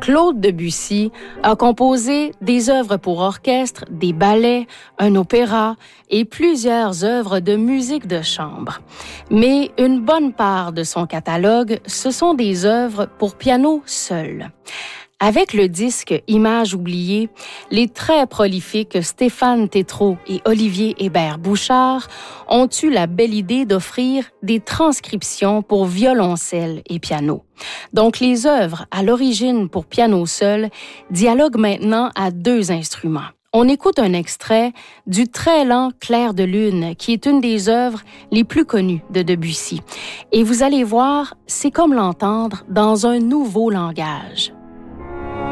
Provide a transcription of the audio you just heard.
Claude Debussy a composé des œuvres pour orchestre, des ballets, un opéra et plusieurs œuvres de musique de chambre. Mais une bonne part de son catalogue, ce sont des œuvres pour piano seul. Avec le disque Images oubliées, les très prolifiques Stéphane Tétrault et Olivier Hébert-Bouchard ont eu la belle idée d'offrir des transcriptions pour violoncelle et piano. Donc, les œuvres à l'origine pour piano seul dialoguent maintenant à 2 instruments. On écoute un extrait du très lent Clair de lune, qui est une des œuvres les plus connues de Debussy. Et vous allez voir, c'est comme l'entendre dans un nouveau langage.